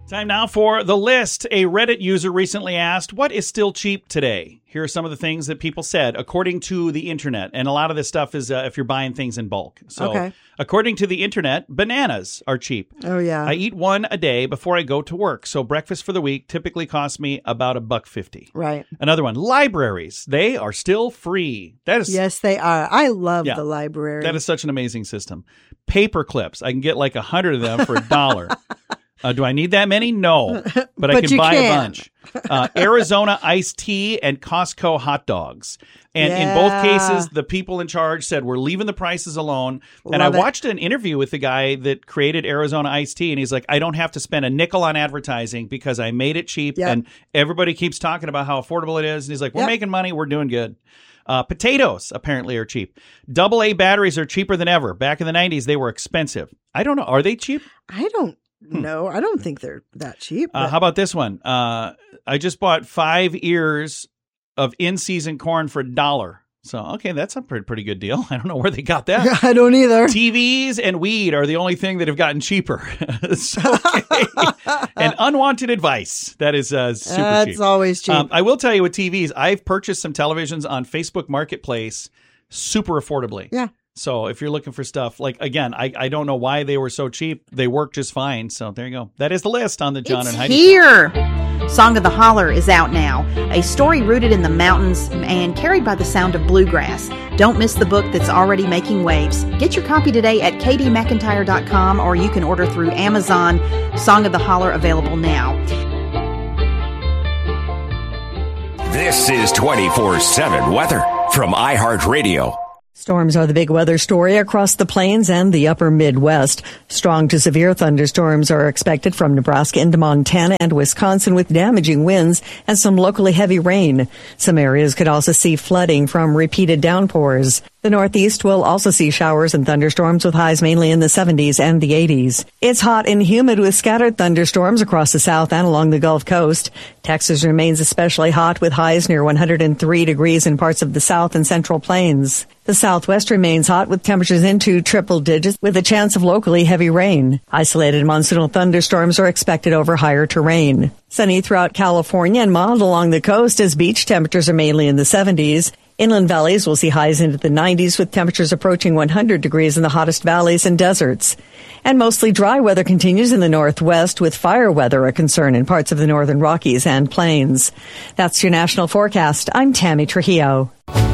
Time now for the list. A Reddit user recently asked, what is still cheap today? Here are some of the things that people said according to the internet. And a lot of this stuff is if you're buying things in bulk. So according to the internet, bananas are cheap. Oh, yeah. I eat one a day before I go to work. So breakfast for the week typically costs me about $1.50. Right. Another one, libraries. They are still free. Yes, they are. I love the library. That is such an amazing system. Paper clips. I can get like 100 of them for $1. Do I need that many? No, but I can buy a bunch. Arizona iced tea and Costco hot dogs. And in both cases, the people in charge said, we're leaving the prices alone. And I watched an interview with the guy that created Arizona iced tea. And he's like, I don't have to spend a nickel on advertising because I made it cheap. And everybody keeps talking about how affordable it is. And he's like, we're making money. We're doing good. Potatoes apparently are cheap. AA batteries are cheaper than ever. Back in the 90s, they were expensive. I don't know. Are they cheap? No, I don't think they're that cheap. How about this one? I just bought 5 ears of in-season corn for $1. So, okay, that's a pretty good deal. I don't know where they got that. I don't either. TVs and weed are the only thing that have gotten cheaper. And unwanted advice. That is super cheap. That's always cheap. I will tell you with TVs, I've purchased some televisions on Facebook Marketplace super affordably. Yeah. So if you're looking for stuff, like, again, I don't know why they were so cheap. They work just fine. So there you go. That is the list on the John and Heidi Show. Song of the Holler is out now. A story rooted in the mountains and carried by the sound of bluegrass. Don't miss the book that's already making waves. Get your copy today at kdmcintyre.com or you can order through Amazon. Song of the Holler available now. This is 24/7 weather from iHeartRadio. Storms are the big weather story across the plains and the upper Midwest. Strong to severe thunderstorms are expected from Nebraska into Montana and Wisconsin with damaging winds and some locally heavy rain. Some areas could also see flooding from repeated downpours. The Northeast will also see showers and thunderstorms with highs mainly in the 70s and the 80s. It's hot and humid with scattered thunderstorms across the South and along the Gulf Coast. Texas remains especially hot with highs near 103 degrees in parts of the South and Central Plains. The Southwest remains hot with temperatures into triple digits with a chance of locally heavy rain. Isolated monsoonal thunderstorms are expected over higher terrain. Sunny throughout California and mild along the coast as beach temperatures are mainly in the 70s. Inland valleys will see highs into the 90s with temperatures approaching 100 degrees in the hottest valleys and deserts. And mostly dry weather continues in the Northwest with fire weather a concern in parts of the northern Rockies and plains. That's your national forecast. I'm Tammy Trujillo.